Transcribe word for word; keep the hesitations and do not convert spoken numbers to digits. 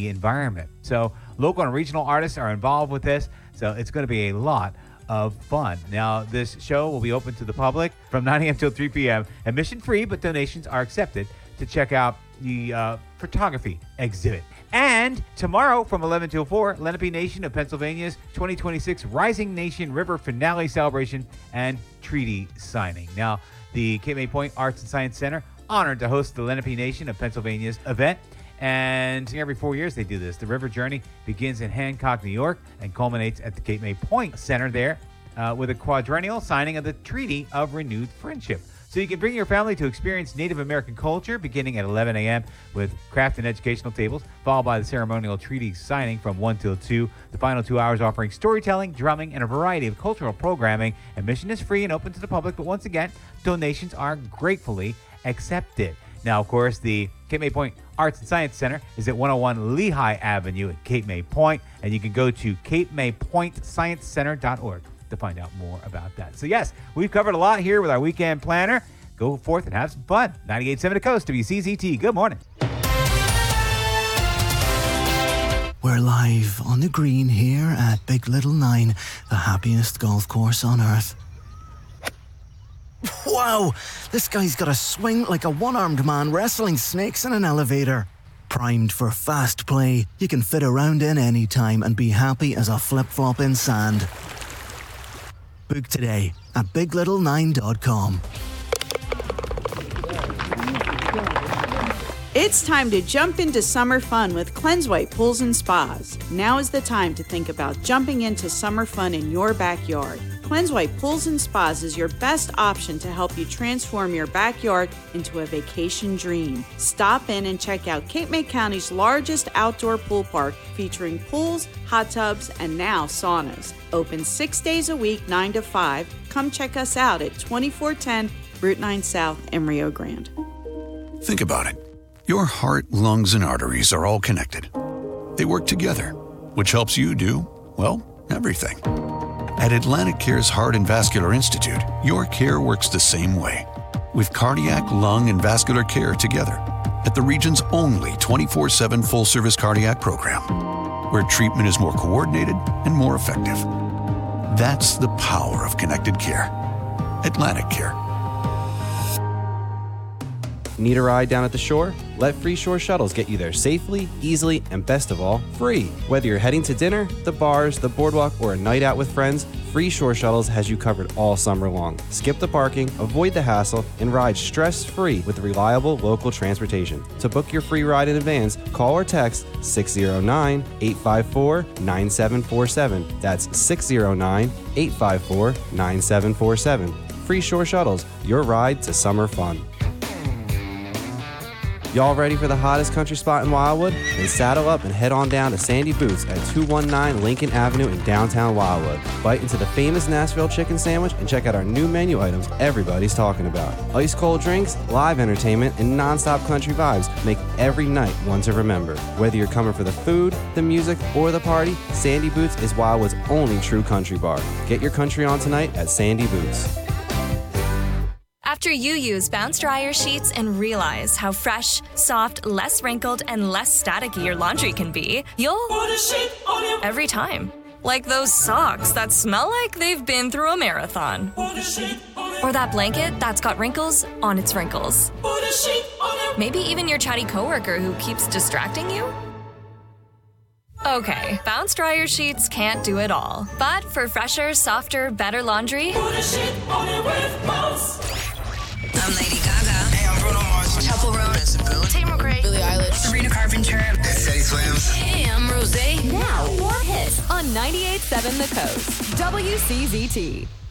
the environment. So local and regional artists are involved with this, so it's going to be a lot of fun. Now, this show will be open to the public from nine a.m. till three p.m. Admission free, but donations are accepted to check out the uh, photography exhibit. And tomorrow from eleven till four, Lenape Nation of Pennsylvania's twenty twenty-six Rising Nation River Finale Celebration and Treaty Signing. Now, the Cape May Point Arts and Science Center honored to host the Lenape Nation of Pennsylvania's event. And every four years they do this. The river journey begins in Hancock, New York, and culminates at the Cape May Point Center there uh, with a quadrennial signing of the Treaty of Renewed Friendship. So you can bring your family to experience Native American culture beginning at eleven a.m. with craft and educational tables, followed by the ceremonial treaty signing from one till two. The final two hours offering storytelling, drumming, and a variety of cultural programming. Admission is free and open to the public, but once again, donations are gratefully accepted. Now, of course, the Cape May Point Arts and Science Center is at one oh one Lehigh Avenue in Cape May Point, and you can go to cape may point science center dot org to find out more about that. So, yes, we've covered a lot here with our weekend planner. Go forth and have some fun. ninety-eight point seven The Coast, W C Z T. Good morning. We're live on the green here at Big Little Nine, the happiest golf course on earth. Wow, this guy's got a swing like a one-armed man wrestling snakes in an elevator. Primed for fast play, you can fit around in any time and be happy as a flip-flop in sand. Book today at big little nine dot com. It's time to jump into summer fun with Cleanse White Pools and Spas. Now is the time to think about jumping into summer fun in your backyard. Cleanse White Pools and Spas is your best option to help you transform your backyard into a vacation dream. Stop in and check out Cape May County's largest outdoor pool park featuring pools, hot tubs, and now saunas. Open six days a week, nine to five. Come check us out at twenty-four ten Route nine South in Rio Grande. Think about it. Your heart, lungs, and arteries are all connected. They work together, which helps you do, well, everything. At Atlantic Care's Heart and Vascular Institute, your care works the same way, with cardiac, lung, and vascular care together at the region's only twenty-four seven full-service cardiac program, where treatment is more coordinated and more effective. That's the power of connected care. Atlantic Care. Need a ride down at the shore? Let Free Shore Shuttles get you there safely, easily, and best of all, free. Whether you're heading to dinner, the bars, the boardwalk, or a night out with friends, Free Shore Shuttles has you covered all summer long. Skip the parking, avoid the hassle, and ride stress-free with reliable local transportation. To book your free ride in advance, call or text six oh nine, eight five four, nine seven four seven. That's six oh nine, eight five four, nine seven four seven. Free Shore Shuttles, your ride to summer fun. Y'all ready for the hottest country spot in Wildwood? Then saddle up and head on down to Sandy Boots at two nineteen Lincoln Avenue in downtown Wildwood. Bite into the famous Nashville chicken sandwich and check out our new menu items everybody's talking about. Ice cold drinks, live entertainment, and non-stop country vibes make every night one to remember. Whether you're coming for the food, the music, or the party, Sandy Boots is Wildwood's only true country bar. Get your country on tonight at Sandy Boots. After you use Bounce Dryer sheets and realize how fresh, soft, less wrinkled, and less staticky your laundry can be, you'll put a sheet on your every time. Like those socks that smell like they've been through a marathon. Put a sheet on your or that blanket that's got wrinkles on its wrinkles. Put a sheet on your maybe even your chatty coworker who keeps distracting you. Okay, Bounce Dryer sheets can't do it all. But for fresher, softer, better laundry, put a sheet on it with Bounce. I'm Lady Gaga. Hey, I'm Bruno Mars. Temple Run. Tamer Gray. Billie Eilish. Sabrina Carpenter. Teddy Swims. Hey, I'm Rosé. Now, more hits on ninety-eight point seven The Coast. W C Z T.